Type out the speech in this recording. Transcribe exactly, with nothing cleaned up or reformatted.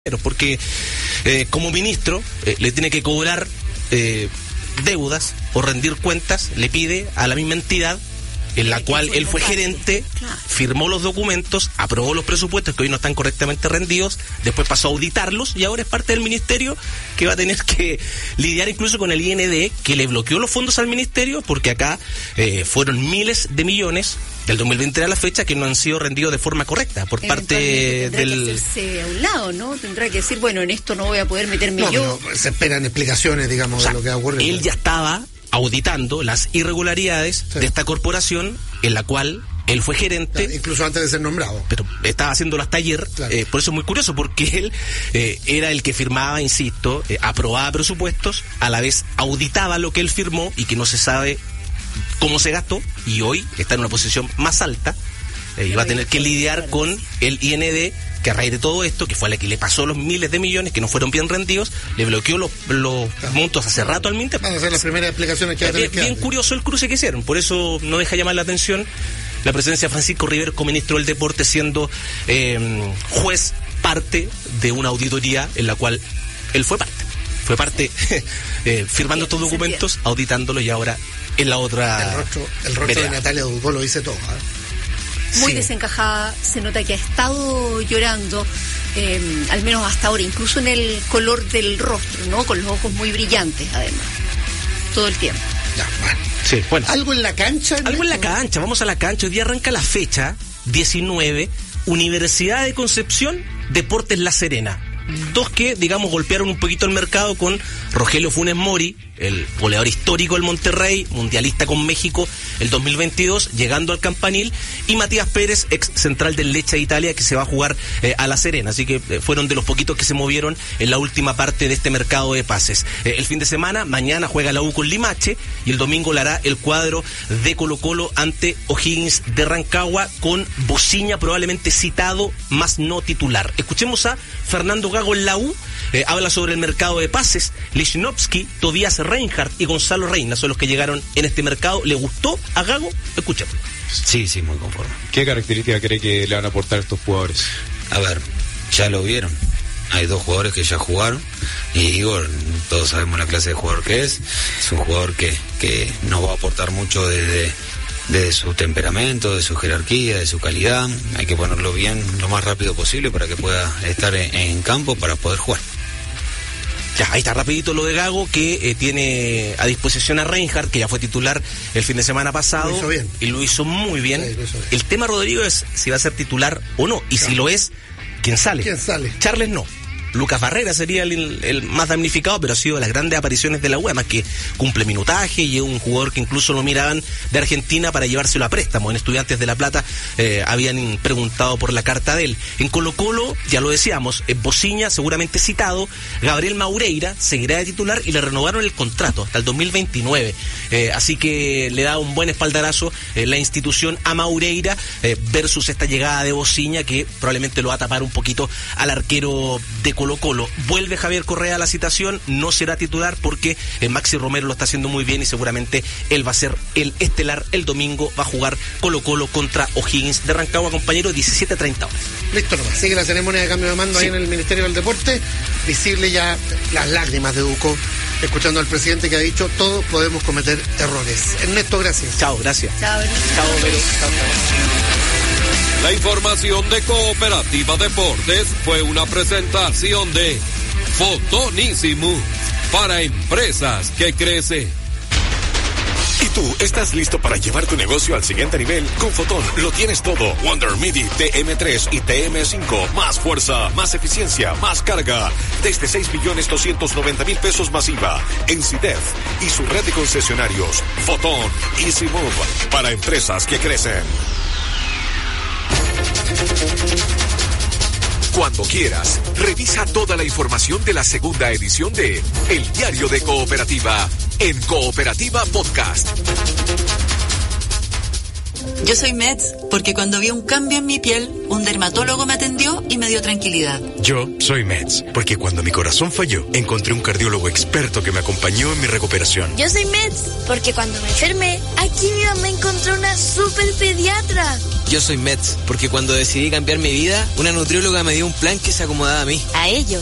porque eh, como ministro eh, le tiene que cobrar eh, deudas o rendir cuentas, le pide a la misma entidad en la cual él fue gerente, firmó los documentos, aprobó los presupuestos que hoy no están correctamente rendidos, después pasó a auditarlos y ahora es parte del ministerio que va a tener que lidiar incluso con el I N D, que le bloqueó los fondos al ministerio porque acá eh, fueron miles de millones del dos mil veinte a la fecha que no han sido rendidos de forma correcta por parte del... Tendrá que hacerse a un lado, ¿no? Tendrá que decir, bueno, en esto no voy a poder meterme no, yo. Se esperan explicaciones, digamos, o sea, de lo que ha ocurrido. Él ya estaba auditando las irregularidades sí. de esta corporación en la cual él fue gerente. Claro, incluso antes de ser nombrado. Pero estaba haciéndolo hasta ayer, claro. eh, por eso es muy curioso, porque él eh, era el que firmaba, insisto, eh, aprobaba presupuestos, a la vez auditaba lo que él firmó y que no se sabe cómo se gastó, y hoy está en una posición más alta eh, y va a tener que lidiar con el I N D, que a raíz de todo esto, que fue a la que le pasó los miles de millones que no fueron bien rendidos, le bloqueó los, los claro. montos hace rato al MINTER. Van a ser las primeras explicaciones que va a tener bien, que bien dar. curioso el cruce que hicieron, por eso no deja llamar la atención la presencia de Francisco Rivero como ministro del Deporte, siendo eh, juez parte de una auditoría en la cual él fue parte. Fue parte eh, firmando estos documentos, auditándolos, y ahora en la otra... El rostro, el rostro de Natalia Ducó lo dice todo, ¿eh? Muy sí. desencajada, se nota que ha estado llorando, eh, al menos hasta ahora, incluso en el color del rostro, ¿no? Con los ojos muy brillantes, además, todo el tiempo. Ya, bueno. Sí, bueno. ¿Algo en la cancha? Algo esto? en la cancha, vamos a la cancha. Hoy día arranca la fecha diecinueve, Universidad de Concepción, Deportes La Serena. Dos que, digamos, golpearon un poquito el mercado con Rogelio Funes Mori, el goleador histórico del Monterrey, mundialista con México el dos mil veintidós, llegando al Campanil, y Matías Pérez, ex central del Lecce de Italia, que se va a jugar eh, a La Serena. Así que eh, fueron de los poquitos que se movieron en la última parte de este mercado de pases. Eh, el fin de semana, mañana juega la U con Limache, y el domingo la hará el cuadro de Colo Colo ante O'Higgins de Rancagua, con Bociña probablemente citado, más no titular. Escuchemos a Fernando Gago en la U, eh, habla sobre el mercado de pases. Lichnowsky, Tobias Reinhardt y Gonzalo Reina son los que llegaron en este mercado. ¿Le gustó a Gago? Escuchemos. Sí, sí, muy conforme. ¿Qué características cree que le van a aportar estos jugadores? A ver, ya lo vieron. Hay dos jugadores que ya jugaron, y Igor, todos sabemos la clase de jugador que es. Es un jugador que, que nos va a aportar mucho desde, desde su temperamento, de su jerarquía, de su calidad. Hay que ponerlo bien lo más rápido posible para que pueda estar en, en campo para poder jugar. Ya, ahí está rapidito lo de Gago, que eh, tiene a disposición a Reinhardt, que ya fue titular el fin de semana pasado. Lo hizo bien. Y lo hizo muy bien. Sí, lo hizo bien. El tema, Rodrigo, es si va a ser titular o no. Y claro. si lo es, ¿quién sale? ¿Quién sale? Charles no. Lucas Barrera sería el, el más damnificado, pero ha sido de las grandes apariciones de la U, además que cumple minutaje y es un jugador que incluso lo miraban de Argentina para llevárselo a préstamo. En Estudiantes de La Plata eh, habían preguntado por la carta de él. En Colo Colo, ya lo decíamos, en Bociña seguramente citado, Gabriel Maureira seguirá de titular y le renovaron el contrato hasta el dos mil veintinueve. Eh, así que le da un buen espaldarazo eh, la institución a Maureira eh, versus esta llegada de Bociña, que probablemente lo va a tapar un poquito al arquero de Colo Colo. Vuelve Javier Correa a la citación, no será titular porque eh, Maxi Romero lo está haciendo muy bien y seguramente él va a ser el estelar el domingo. Va a jugar Colo Colo contra O'Higgins de Rancagua, compañero, diecisiete treinta horas. Listo nomás, sigue la ceremonia de cambio de mando sí. ahí en el Ministerio del Deporte, visible ya las lágrimas de Ducó, escuchando al presidente que ha dicho, todos podemos cometer errores. Ernesto, gracias. Chao, gracias. Chao, Chao, Vero. Chao, chao. La información de Cooperativa Deportes fue una presentación de Fotonísimo para empresas que crecen. ¿Y tú estás listo para llevar tu negocio al siguiente nivel? Con Fotón lo tienes todo. Wonder MIDI T M tres y T M cinco. Más fuerza, más eficiencia, más carga. Desde seis millones doscientos noventa mil pesos masiva. En CIDEF y su red de concesionarios. Fotón Easy Move para empresas que crecen. Cuando quieras, revisa toda la información de la segunda edición de El Diario de Cooperativa en Cooperativa Podcast. Yo soy Meds porque cuando vi un cambio en mi piel, un dermatólogo me atendió y me dio tranquilidad. Yo soy Meds porque cuando mi corazón falló, encontré un cardiólogo experto que me acompañó en mi recuperación. Yo soy Meds porque cuando me enfermé, aquí mi mamá encontró una super pediatra. Yo soy Meds porque cuando decidí cambiar mi vida, una nutrióloga me dio un plan que se acomodaba a mí. A ello